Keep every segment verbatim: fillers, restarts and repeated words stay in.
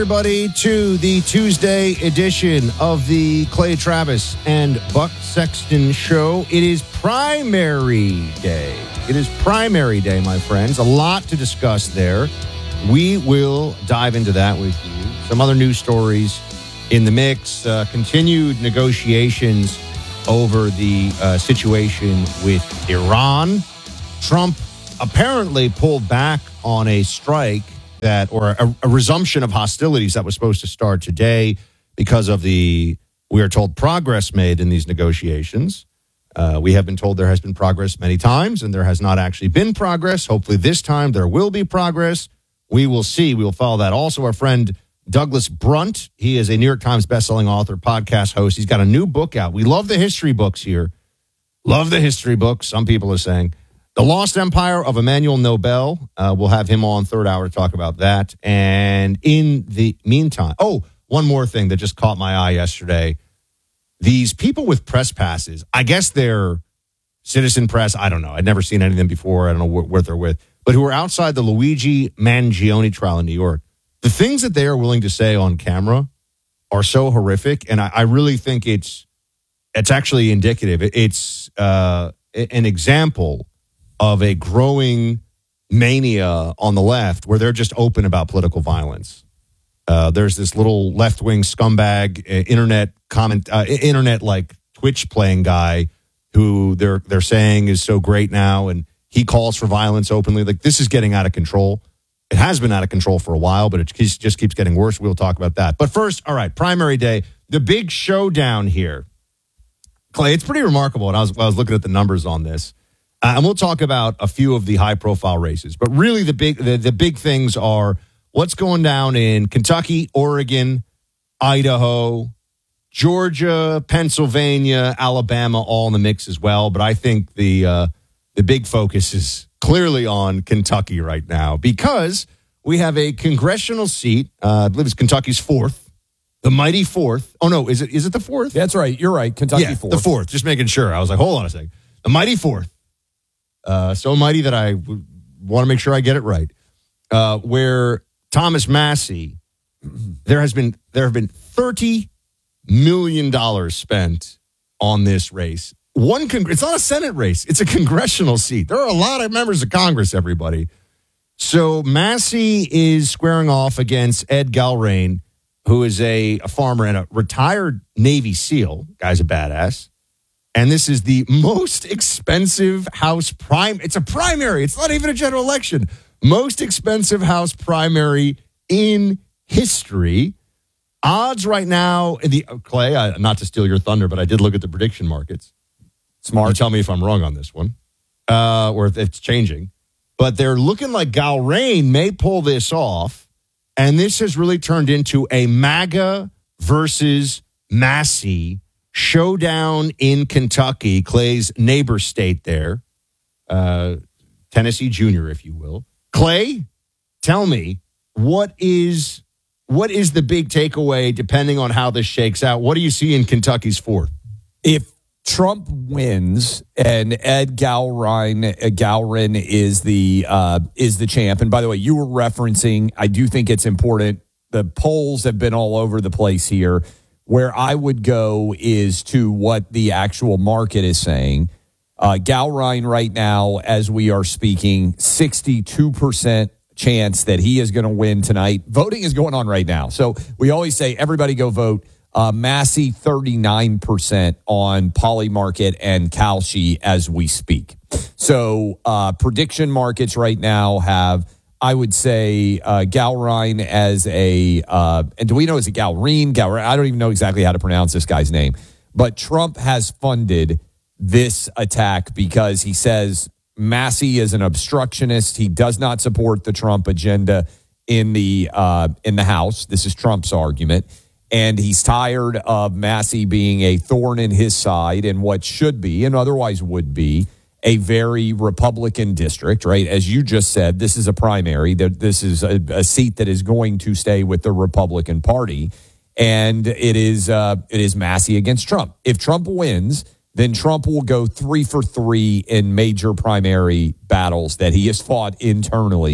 Everybody to the Tuesday edition of the Clay Travis and Buck Sexton Show. It is primary day. It is primary day, my friends. A lot to discuss there. We will dive into that with you. Some other news stories in the mix. Uh, continued negotiations over the uh, situation with Iran. Trump apparently pulled back on a strike that, or a, a resumption of hostilities that was supposed to start today because of the, we are told, progress made in these negotiations. Uh, we have been told there has been progress many times, and there has not actually been progress. Hopefully this time there will be progress. We will see. We will follow that. Also, our friend Douglas Brunt, he is a New York Times bestselling author, podcast host. He's got a new book out. We love the history books here. Love the history books, some people are saying. The Lost Empire of Emmanuel Nobel. Uh, we'll have him on third hour to talk about that. And in the meantime, oh, one more thing that just caught my eye yesterday. These people with press passes, I guess they're citizen press. I don't know. I'd never seen any of them before. I don't know what, what they're with. But who are outside the Luigi Mangione trial in New York. The things that they are willing to say on camera are so horrific. And I, I really think it's it's actually indicative. It's uh, an example of a growing mania on the left where they're just open about political violence. Uh, there's this little left-wing scumbag uh, internet comment, uh, internet like Twitch playing guy who they're they're saying is so great now, and he calls for violence openly. Like, this is getting out of control. It has been out of control for a while, but it just keeps getting worse. We'll talk about that. But first, all right, primary day, the big showdown here. Clay, it's pretty remarkable. And I was I was looking at the numbers on this. Uh, and we'll talk about a few of the high-profile races. But really the big the, the big things are what's going down in Kentucky, Oregon, Idaho, Georgia, Pennsylvania, Alabama, all in the mix as well. But I think the uh, the big focus is clearly on Kentucky right now because we have a congressional seat. Uh, I believe it's Kentucky's fourth, the mighty fourth. Oh, no, is it is it the fourth? That's right. You're right. Kentucky yeah, fourth. The fourth. Just making sure. I was like, hold on a second. The mighty fourth. Uh, so mighty that I w- want to make sure I get it right. Uh, where Thomas Massie, there has been there have been thirty million dollars spent on this race. One, con- it's not a Senate race; it's a congressional seat. There are a lot of members of Congress. Everybody. So Massie is squaring off against Ed Galrain, who is a, a farmer and a retired Navy SEAL. Guy's a badass. And this is the most expensive House prime. It's a primary. It's not even a general election. Most expensive House primary in history. Odds right now in the Clay. Uh, not to steal your thunder, but I did look at the prediction markets. Smart. You tell me if I'm wrong on this one, uh, or if it's changing. But they're looking like Galrain may pull this off, and this has really turned into a MAGA versus Massie showdown in Kentucky, Clay's neighbor state there, uh, Tennessee Junior, if you will. Clay, tell me, what is what is the big takeaway depending on how this shakes out? What do you see in Kentucky's fourth? If Trump wins and Ed Galrain, uh, Galrain is the uh, is the champ, and by the way, you were referencing, I do think it's important, the polls have been all over the place here. Where I would go is to what the actual market is saying. Uh, Galrain right now, as we are speaking, sixty-two percent chance that he is going to win tonight. Voting is going on right now. So we always say, everybody go vote. Uh, Massie, thirty-nine percent on Polymarket and Kalshi as we speak. So uh, prediction markets right now have, I would say, uh, Galrain as a, uh, and do we know is it Galrain? Galrain? I don't even know exactly how to pronounce this guy's name. But Trump has funded this attack because he says Massie is an obstructionist. He does not support the Trump agenda in the uh, in the House. This is Trump's argument. And he's tired of Massie being a thorn in his side in what should be, and otherwise would be, a very Republican district, right? As you just said, this is a primary. This is a, a seat that is going to stay with the Republican Party. And it is uh, it is Massie against Trump. If Trump wins, then Trump will go three for three in major primary battles that he has fought internally.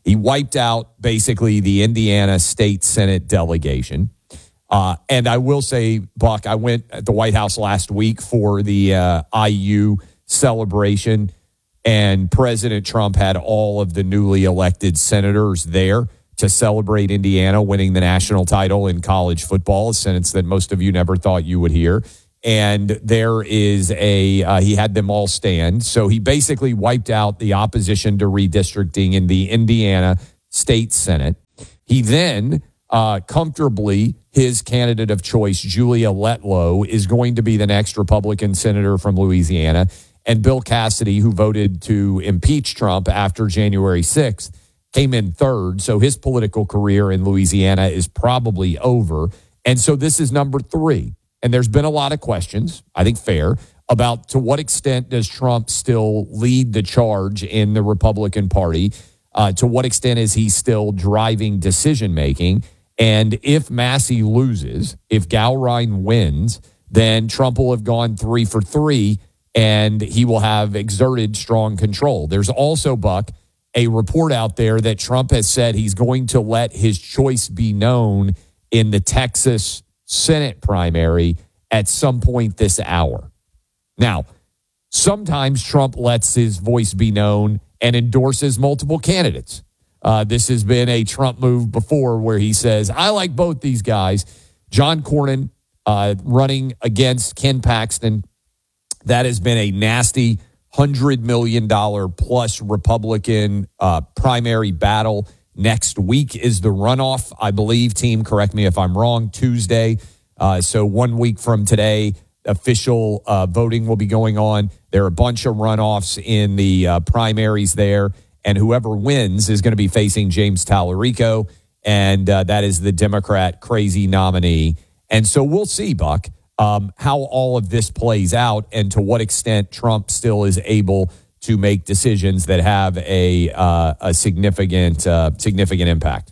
He wiped out basically the Indiana State Senate delegation. Uh, and I will say, Buck, I went at the White House last week for the uh, I U celebration, and President Trump had all of the newly elected senators there to celebrate Indiana winning the national title in college football, a sentence that most of you never thought you would hear. And there is a, uh, he had them all stand. So he basically wiped out the opposition to redistricting in the Indiana State Senate. He then uh, comfortably, his candidate of choice, Julia Letlow, is going to be the next Republican senator from Louisiana. And Bill Cassidy, who voted to impeach Trump after January sixth, came in third. So his political career in Louisiana is probably over. And so this is number three. And there's been a lot of questions, I think fair, about to what extent does Trump still lead the charge in the Republican Party? Uh, to what extent is he still driving decision-making? And if Massey loses, if Gowrine wins, then Trump will have gone three for three, and he will have exerted strong control. There's also, Buck, a report out there that Trump has said he's going to let his choice be known in the Texas Senate primary at some point this hour. Now, sometimes Trump lets his voice be known and endorses multiple candidates. Uh, this has been a Trump move before where he says, I like both these guys. John Cornyn uh, running against Ken Paxton. That has been a nasty one hundred million dollars plus Republican uh, primary battle. Next week is the runoff, I believe, team, correct me if I'm wrong, Tuesday. Uh, so one week from today, official uh, voting will be going on. There are a bunch of runoffs in the uh, primaries there, and whoever wins is going to be facing James Tallarico, and uh, that is the Democrat crazy nominee. And so we'll see, Buck, um, how all of this plays out and to what extent Trump still is able to make decisions that have a uh, a significant uh, significant impact.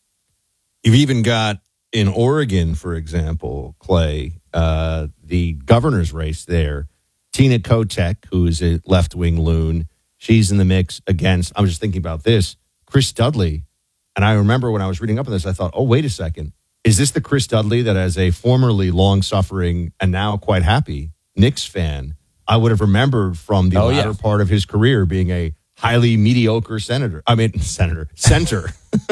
You've even got in Oregon, for example, Clay, uh, the governor's race there. Tina Kotek, who is a left-wing loon, she's in the mix against, I was just thinking about this, Chris Dudley. And I remember when I was reading up on this, I thought, oh, wait a second. Is this the Chris Dudley that as a formerly long-suffering and now quite happy Knicks fan, I would have remembered from the oh, latter yeah. part of his career being a highly mediocre senator. I mean, senator, center.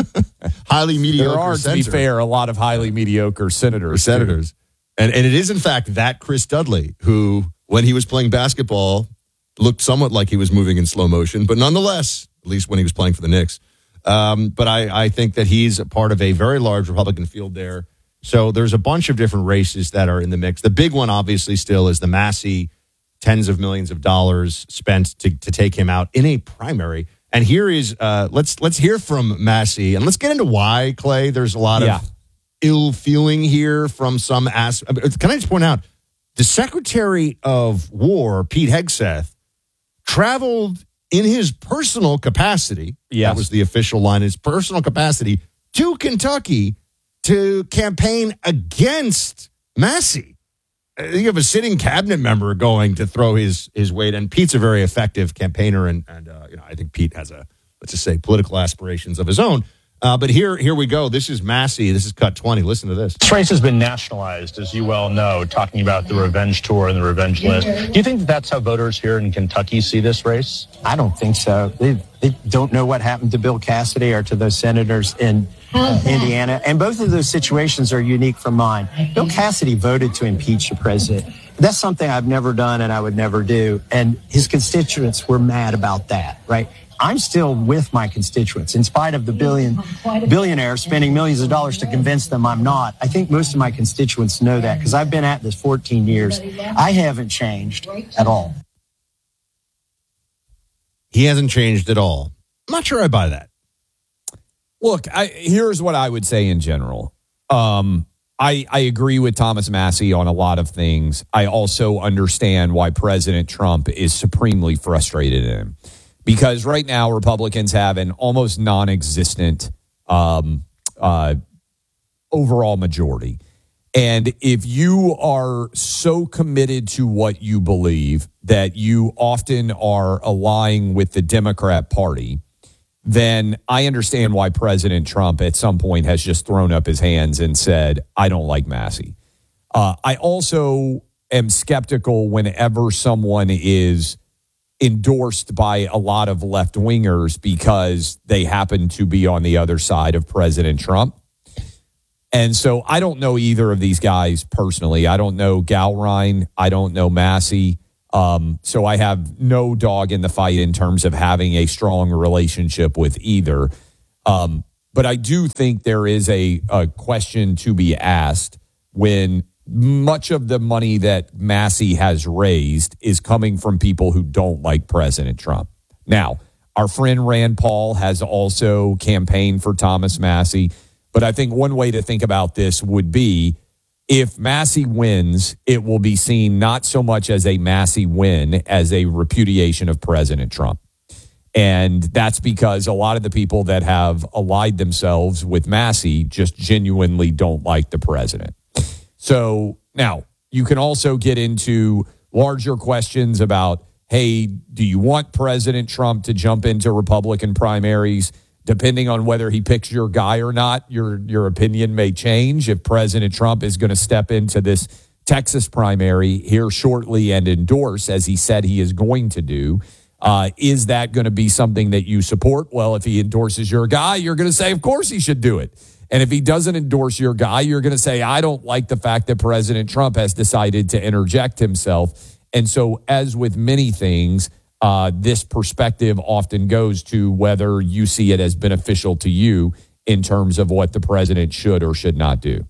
highly mediocre There are, center. to be fair, a lot of highly mediocre senators. Senators. And, and it is, in fact, that Chris Dudley who, when he was playing basketball, looked somewhat like he was moving in slow motion. But nonetheless, at least when he was playing for the Knicks. Um, but I, I think that he's a part of a very large Republican field there. So there's a bunch of different races that are in the mix. The big one, obviously, still is the Massey tens of millions of dollars spent to, to take him out in a primary. And here is, uh, let's let's hear from Massey. And let's get into why, Clay. There's a lot yeah. of ill feeling here from some aspects. Can I just point out, the Secretary of War, Pete Hegseth, traveled in his personal capacity, yes. that was the official line, his personal capacity, to Kentucky to campaign against Massey. You have a sitting cabinet member going to throw his his weight, and Pete's a very effective campaigner, and and uh, you know I think Pete has a, let's just say, political aspirations of his own. Uh, but here here we go. This is Massey. This is Cut twenty. Listen to this. This race has been nationalized, as you well know, talking about the revenge tour and the revenge list. Do you think that that's how voters here in Kentucky see this race? I don't think so. They, they don't know what happened to Bill Cassidy or to those senators in uh, Indiana. And both of those situations are unique from mine. Bill Cassidy voted to impeach the president. That's something I've never done and I would never do. And his constituents were mad about that, right? I'm still with my constituents, in spite of the billion billionaires spending millions of dollars to convince them I'm not. I think most of my constituents know that because I've been at this fourteen years. I haven't changed at all. He hasn't changed at all. I'm not sure I buy that. Look, I, here's what I would say in general. Um, I, I agree with Thomas Massey on a lot of things. I also understand why President Trump is supremely frustrated in him. Because right now, Republicans have an almost non-existent um, uh, overall majority. And if you are so committed to what you believe that you often are allying with the Democrat Party, then I understand why President Trump at some point has just thrown up his hands and said, I don't like Massey. Uh, I also am skeptical whenever someone is endorsed by a lot of left-wingers because they happen to be on the other side of President Trump. And so I don't know either of these guys personally. I don't know Gowron. I don't know Massey. Um, so I have no dog in the fight in terms of having a strong relationship with either. Um, but I do think there is a, a question to be asked when much of the money that Massey has raised is coming from people who don't like President Trump. Now, our friend Rand Paul has also campaigned for Thomas Massey. But I think one way to think about this would be if Massey wins, it will be seen not so much as a Massey win as a repudiation of President Trump. And that's because a lot of the people that have allied themselves with Massey just genuinely don't like the president. So now you can also get into larger questions about, hey, do you want President Trump to jump into Republican primaries? Depending on whether he picks your guy or not, your your opinion may change. If President Trump is going to step into this Texas primary here shortly and endorse, as he said he is going to do, uh, is that going to be something that you support? Well, if he endorses your guy, you're going to say, of course he should do it. And if he doesn't endorse your guy, you're going to say, I don't like the fact that President Trump has decided to interject himself. And so, as with many things, Uh, this perspective often goes to whether you see it as beneficial to you in terms of what the president should or should not do.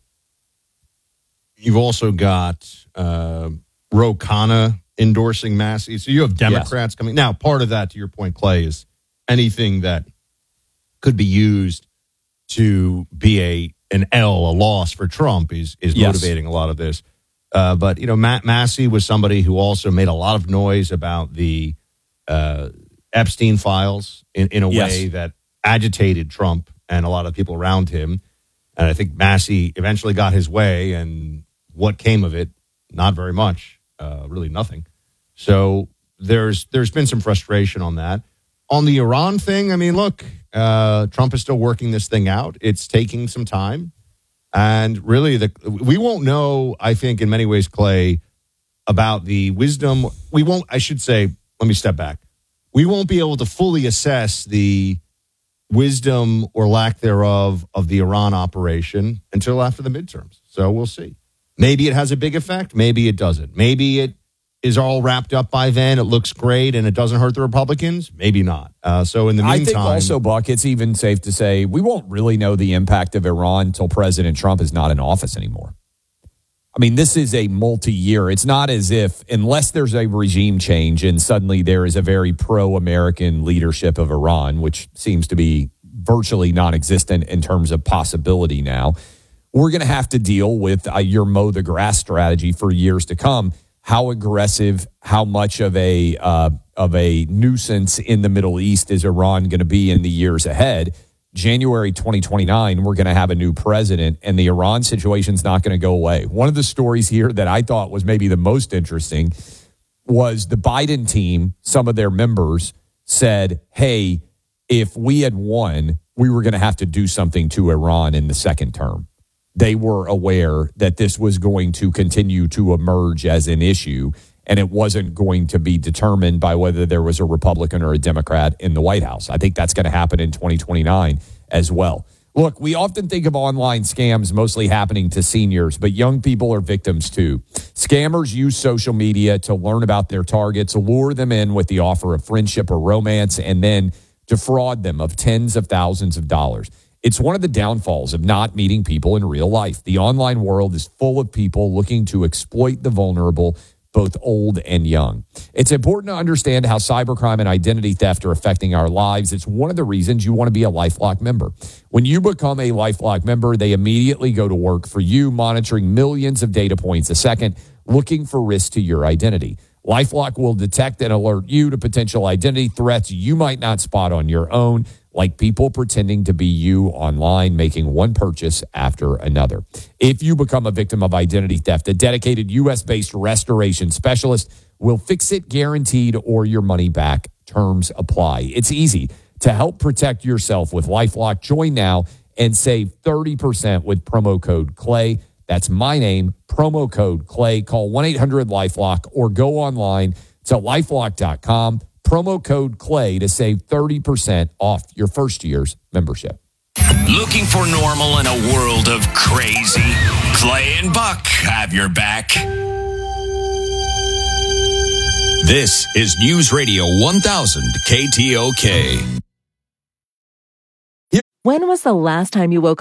You've also got uh, Ro Khanna endorsing Massey. So you have Democrats yes. coming. Now, part of that, to your point, Clay, is anything that could be used to be a an L, a loss for Trump is, is yes. motivating a lot of this. Uh, but, you know, Matt Massey was somebody who also made a lot of noise about the Uh, Epstein files in, in a yes. way that agitated Trump and a lot of people around him. And I think Massey eventually got his way, and what came of it? Not very much, uh, really nothing. So there's there's been some frustration on that. On the Iran thing, I mean, look, uh, Trump is still working this thing out. It's taking some time. And really, the we won't know, I think, in many ways, Clay, about the wisdom. We won't, I should say, let me step back. We won't be able to fully assess the wisdom or lack thereof of the Iran operation until after the midterms. So we'll see. Maybe it has a big effect. Maybe it doesn't. Maybe it is all wrapped up by then. It looks great and it doesn't hurt the Republicans. Maybe not. Uh, so in the meantime, I think also, Buck, it's even safe to say we won't really know the impact of Iran until President Trump is not in office anymore. I mean, this is a multi-year. It's not as if, unless there's a regime change and suddenly there is a very pro-American leadership of Iran, which seems to be virtually non-existent in terms of possibility now, we're going to have to deal with uh, your mow the grass strategy for years to come. How aggressive, how much of a uh, of a nuisance in the Middle East is Iran going to be in the years ahead? January twenty twenty-nine, we're going to have a new president, and the Iran situation's not going to go away. One of the stories here that I thought was maybe the most interesting was the Biden team, some of their members said, hey, if we had won, we were going to have to do something to Iran in the second term. They were aware that this was going to continue to emerge as an issue, and it wasn't going to be determined by whether there was a Republican or a Democrat in the White House. I think that's going to happen in twenty twenty-nine as well. Look, we often think of online scams mostly happening to seniors, but young people are victims too. Scammers use social media to learn about their targets, lure them in with the offer of friendship or romance, and then defraud them of tens of thousands of dollars. It's one of the downfalls of not meeting people in real life. The online world is full of people looking to exploit the vulnerable, both old and young. It's important to understand how cybercrime and identity theft are affecting our lives. It's one of the reasons you want to be a LifeLock member. When you become a LifeLock member, they immediately go to work for you, monitoring millions of data points a second, looking for risks to your identity. LifeLock will detect and alert you to potential identity threats you might not spot on your own, like people pretending to be you online, making one purchase after another. If you become a victim of identity theft, a dedicated U S-based restoration specialist will fix it guaranteed or your money back. Terms apply. It's easy. To help protect yourself with LifeLock, join now and save thirty percent with promo code CLAY. That's my name, promo code CLAY. Call one eight hundred LifeLock or go online to lifelock dot com. Promo code CLAY to save thirty percent off your first year's membership. Looking for normal in a world of crazy? Clay and Buck have your back. This is News Radio one thousand K T O K. When was the last time you woke